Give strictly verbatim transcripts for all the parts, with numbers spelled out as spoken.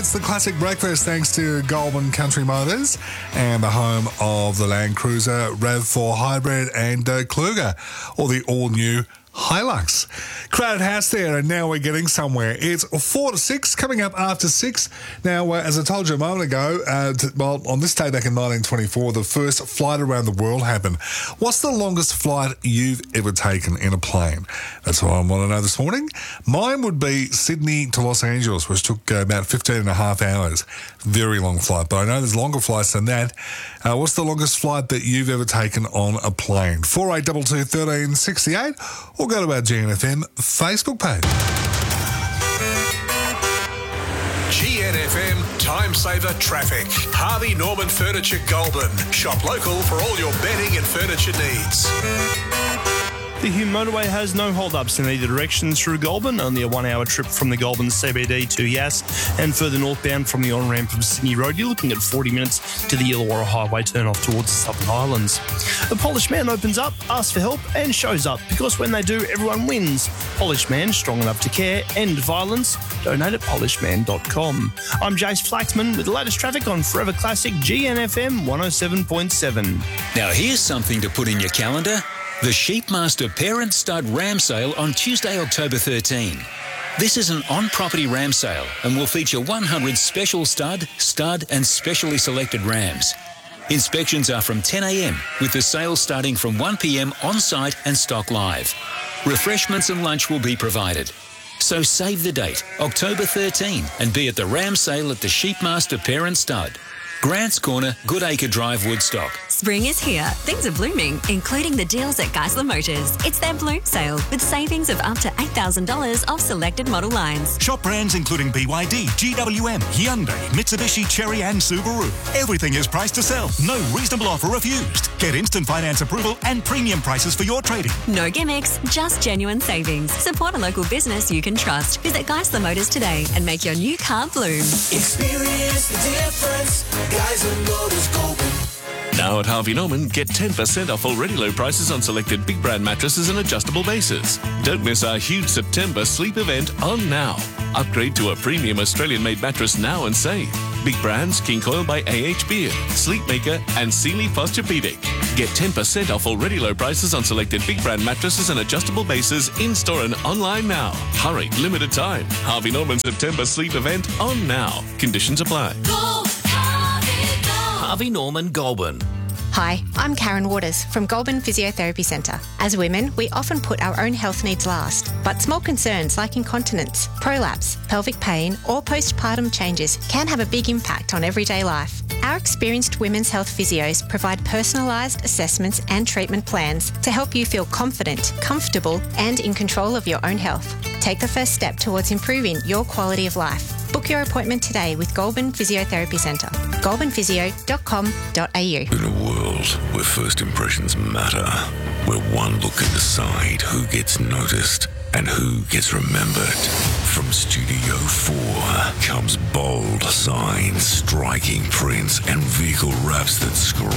It's the classic breakfast thanks to Goulburn Country Motors and the home of the Land Cruiser RAV four Hybrid and uh, Kluger, or the all-new Hilux. Crowded house there, and now we're getting somewhere. It's four to six, coming up after six. Now, uh, as I told you a moment ago, uh, to, well, on this day back in nineteen twenty-four, the first flight around the world happened. What's the longest flight you've ever taken in a plane? That's what I want to know this morning. Mine would be Sydney to Los Angeles, which took uh, about fifteen and a half hours. Very long flight, but I know there's longer flights than that. Uh, what's the longest flight that you've ever taken on a plane? four eight two two, one three six eight, or go to our G N F M Facebook page. G N F M Time Saver Traffic. Harvey Norman Furniture Goulburn. Shop local for all your bedding and furniture needs. The Hume Motorway has no hold-ups in either direction through Goulburn, only a one-hour trip from the Goulburn C B D to Yass, and further northbound from the on-ramp from Sydney Road, you're looking at forty minutes to the Illawarra Highway turn-off towards the Southern Highlands. The Polished Man opens up, asks for help, and shows up, because when they do, everyone wins. Polished Man, strong enough to care, end violence. Donate at polished man dot com. I'm Jace Flaxman with the latest traffic on Forever Classic G N F M one oh seven point seven. Now here's something to put in your calendar. The Sheepmaster Parent Stud Ram Sale on Tuesday, October thirteenth. This is an on-property ram sale and will feature one hundred special stud, stud and specially selected rams. Inspections are from ten a m, with the sale starting from one p m on-site and stock live. Refreshments and lunch will be provided. So save the date, October thirteenth, and be at the ram sale at the Sheepmaster Parent Stud. Grants Corner, Goodacre Drive, Woodstock. Spring is here. Things are blooming, including the deals at Geisler Motors. It's their Bloom Sale with savings of up to eight thousand dollars off selected model lines. Shop brands including B Y D, G W M, Hyundai, Mitsubishi, Chery and Subaru. Everything is priced to sell. No reasonable offer refused. Get instant finance approval and premium prices for your trading. No gimmicks, just genuine savings. Support a local business you can trust. Visit Geisler Motors today and make your new car bloom. Experience the difference. Geisler Motors Goulburn. Now at Harvey Norman, get ten percent off already low prices on selected big brand mattresses and adjustable bases. Don't miss our huge September sleep event on now. Upgrade to a premium Australian-made mattress now and save. Big brands King Coil by A H Beard, Sleepmaker and Sealy Posturepedic. Get ten percent off already low prices on selected big brand mattresses and adjustable bases in-store and online now. Hurry, limited time. Harvey Norman September sleep event on now. Conditions apply. Go, Harvey, go. Harvey Norman Goulburn. Hi, I'm Karen Waters from Goulburn Physiotherapy Centre. As women, we often put our own health needs last, but small concerns like incontinence, prolapse, pelvic pain or postpartum changes can have a big impact on everyday life. Our experienced women's health physios provide personalised assessments and treatment plans to help you feel confident, comfortable and in control of your own health. Take the first step towards improving your quality of life. Book your appointment today with Goulburn Physiotherapy Centre. goulburn physio dot com dot a u. In a world where first impressions matter, where one look can decide who gets noticed and who gets remembered, from Studio four comes bold signs, striking prints and vehicle wraps that scream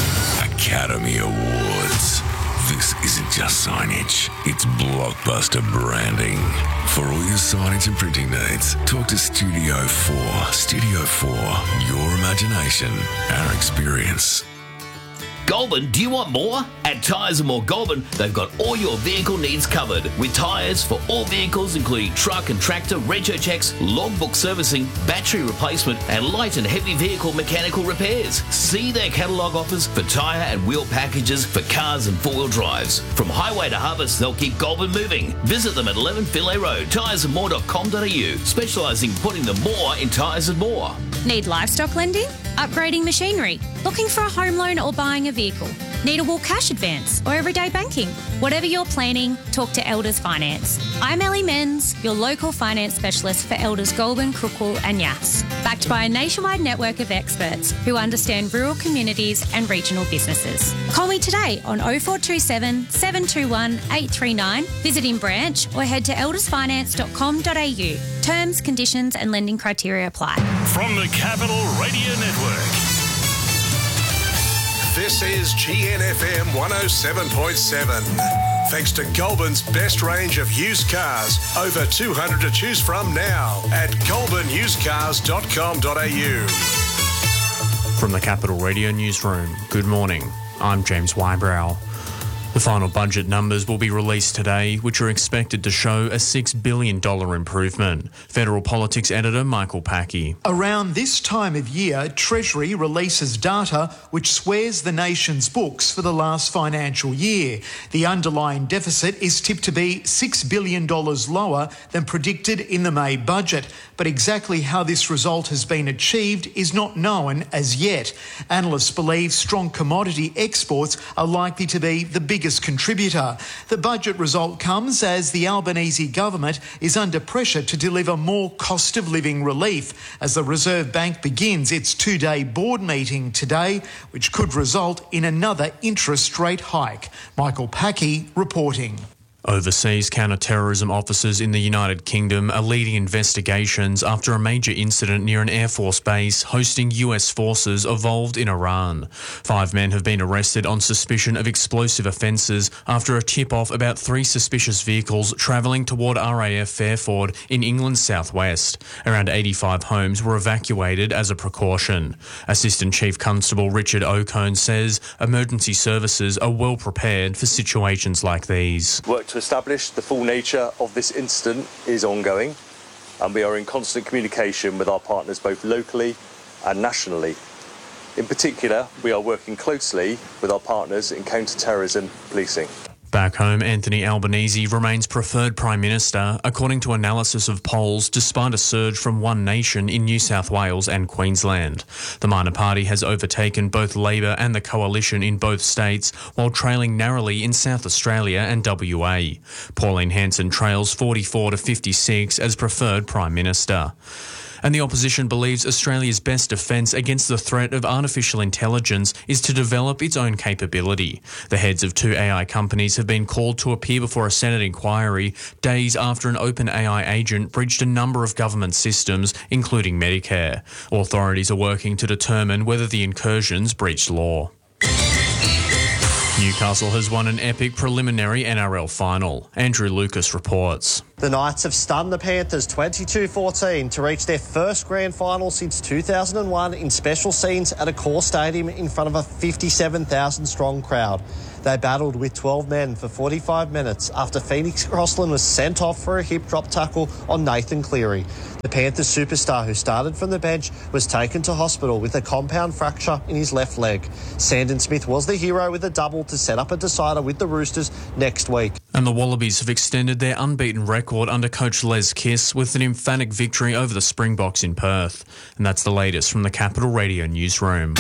Academy Awards. This isn't just signage, it's blockbuster branding. For all your signage and printing needs, talk to Studio four. Studio four, your imagination, our experience. Goulburn, do you want more? At Tyres and More Goulburn, they've got all your vehicle needs covered, with tyres for all vehicles including truck and tractor, rego checks, logbook servicing, battery replacement and light and heavy vehicle mechanical repairs. See their catalogue offers for tyre and wheel packages for cars and four-wheel drives. From highway to harvest, they'll keep Goulburn moving. Visit them at eleven Philae Road, tyres and more dot com dot a u, specialising in putting the more in tyres and more. Need livestock lending? Upgrading machinery? Looking for a home loan or buying a vehicle? Need a full cash advance or everyday banking? Whatever you're planning, talk to Elders Finance. I'm Ellie Menz, your local finance specialist for Elders Goulburn, Crookwell and Yass. Backed by a nationwide network of experts who understand rural communities and regional businesses. Call me today on oh four two seven, seven two one, eight three nine, visit in branch or head to elders finance dot com dot a u. Terms, conditions and lending criteria apply. From the Capital Radio Network, this is G N F M one oh seven point seven. thanks to Goulburn's best range of used cars. Over two hundred to choose from now at goulburn used cars dot com dot a u. From the Capital Radio Newsroom, good morning. I'm James Wybrow. The final budget numbers will be released today, which are expected to show a six billion dollars improvement. Federal Politics editor Michael Packey. Around this time of year, Treasury releases data which swears the nation's books for the last financial year. The underlying deficit is tipped to be six billion dollars lower than predicted in the May budget, but exactly how this result has been achieved is not known as yet. Analysts believe strong commodity exports are likely to be the biggest biggest contributor. The budget result comes as the Albanese government is under pressure to deliver more cost of living relief as the Reserve Bank begins its two-day board meeting today, which could result in another interest rate hike. Michael Packey reporting. Overseas counter-terrorism officers in the United Kingdom are leading investigations after a major incident near an Air Force base hosting U S forces involved in Iran. Five men have been arrested on suspicion of explosive offences after a tip-off about three suspicious vehicles travelling toward R A F Fairford in England's southwest. Around eighty-five homes were evacuated as a precaution. Assistant Chief Constable Richard O'Cone says emergency services are well prepared for situations like these. Work to establish the full nature of this incident is ongoing, and we are in constant communication with our partners both locally and nationally. In particular, we are working closely with our partners in counter-terrorism policing. Back home, Anthony Albanese remains preferred Prime Minister, according to analysis of polls, despite a surge from One Nation in New South Wales and Queensland. The minor party has overtaken both Labor and the Coalition in both states, while trailing narrowly in South Australia and W A. Pauline Hanson trails forty-four to fifty-six as preferred Prime Minister. And the opposition believes Australia's best defence against the threat of artificial intelligence is to develop its own capability. The heads of two A I companies have been called to appear before a Senate inquiry days after an OpenAI agent breached a number of government systems, including Medicare. Authorities are working to determine whether the incursions breached law. Newcastle has won an epic preliminary N R L final. Andrew Lucas reports. The Knights have stunned the Panthers twenty-two fourteen to reach their first grand final since two thousand one in special scenes at a core stadium in front of a fifty-seven thousand strong crowd. They battled with twelve men for forty-five minutes after Phoenix Crossland was sent off for a hip drop tackle on Nathan Cleary. The Panthers superstar, who started from the bench, was taken to hospital with a compound fracture in his left leg. Sandon Smith was the hero with a double to set up a decider with the Roosters next week. And the Wallabies have extended their unbeaten record under coach Les Kiss with an emphatic victory over the Springboks in Perth. And that's the latest from the Capital Radio Newsroom.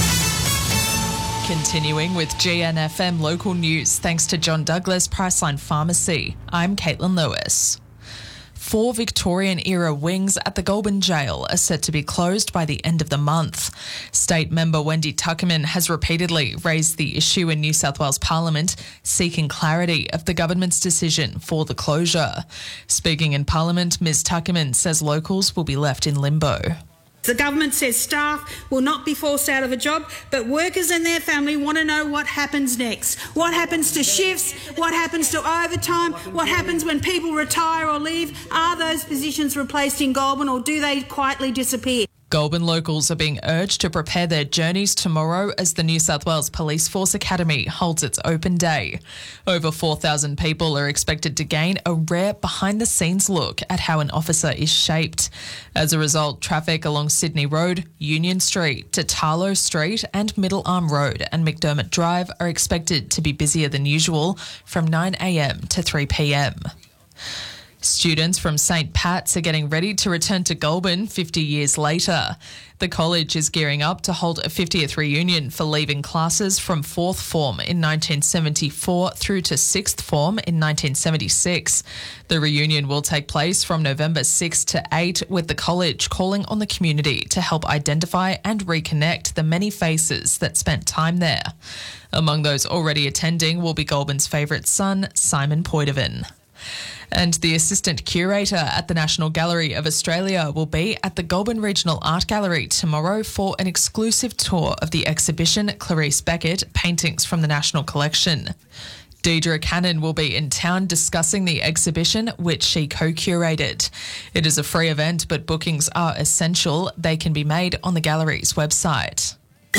Continuing with G N F M local news, thanks to John Douglas Priceline Pharmacy. I'm Caitlin Lewis. Four Victorian-era wings at the Goulburn Jail are set to be closed by the end of the month. State member Wendy Tuckerman has repeatedly raised the issue in New South Wales Parliament, seeking clarity of the government's decision for the closure. Speaking in Parliament, Miz Tuckerman says locals will be left in limbo. The government says staff will not be forced out of a job, but workers and their family want to know what happens next. What happens to shifts? What happens to overtime? What happens when people retire or leave? Are those positions replaced in Goulburn, or do they quietly disappear? Goulburn locals are being urged to prepare their journeys tomorrow as the New South Wales Police Force Academy holds its open day. Over four thousand people are expected to gain a rare behind-the-scenes look at how an officer is shaped. As a result, traffic along Sydney Road, Union Street to Tarlow Street and Middle Arm Road and McDermott Drive are expected to be busier than usual from nine a m to three p m. Students from Saint Pat's are getting ready to return to Goulburn fifty years later. The college is gearing up to hold a fiftieth reunion for leaving classes from fourth form in nineteen seventy-four through to sixth form in nineteen seventy-six. The reunion will take place from November sixth to eighth, with the college calling on the community to help identify and reconnect the many faces that spent time there. Among those already attending will be Goulburn's favourite son, Simon Poitevin. And the Assistant Curator at the National Gallery of Australia will be at the Goulburn Regional Art Gallery tomorrow for an exclusive tour of the exhibition Clarice Beckett, Paintings from the National Collection. Deidre Cannon will be in town discussing the exhibition, which she co-curated. It is a free event, but bookings are essential. They can be made on the gallery's website.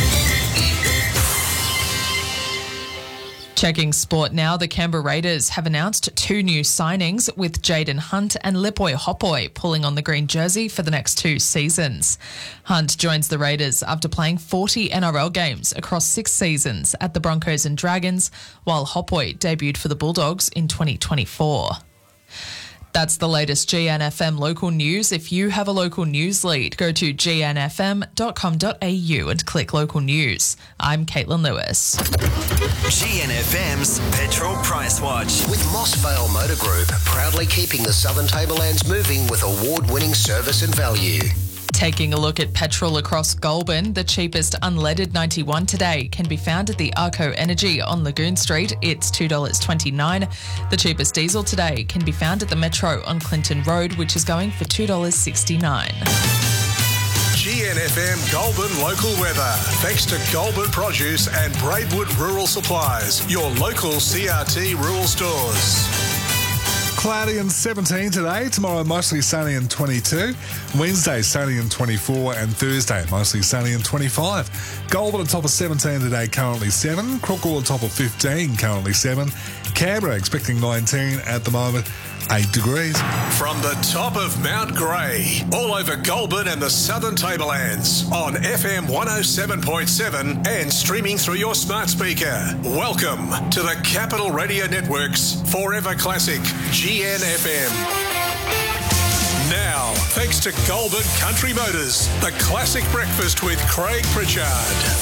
Checking sport now, the Canberra Raiders have announced two new signings, with Jaden Hunt and Lipoi Hopoi pulling on the green jersey for the next two seasons. Hunt joins the Raiders after playing forty N R L games across six seasons at the Broncos and Dragons, while Hopoi debuted for the Bulldogs in twenty twenty-four. That's the latest G N F M local news. If you have a local news lead, go to g n f m dot com dot a u and click local news. I'm Caitlin Lewis. G N F M's Petrol Price Watch. With Moss Vale Motor Group, proudly keeping the Southern Tablelands moving with award-winning service and value. Taking a look at petrol across Goulburn, the cheapest unleaded ninety-one today can be found at the Arco Energy on Lagoon Street. It's two dollars twenty-nine. The cheapest diesel today can be found at the Metro on Clinton Road, which is going for two dollars sixty-nine. G N F M Goulburn local weather. Thanks to Goulburn Produce and Braidwood Rural Supplies, your local C R T rural stores. Cloudy and seventeen today. Tomorrow, mostly sunny and twenty-two. Wednesday, sunny and twenty-four. And Thursday, mostly sunny and twenty-five. Goulburn on top of seventeen today, currently seven. Crookall on top of fifteen, currently seven. Canberra expecting nineteen at the moment, eight degrees. From the top of Mount Grey, all over Goulburn and the Southern Tablelands, on F M one oh seven point seven and streaming through your smart speaker. Welcome to the Capital Radio Network's Forever Classic G N F M. Now, thanks to Goulburn Country Motors, the classic breakfast with Craig Pritchard.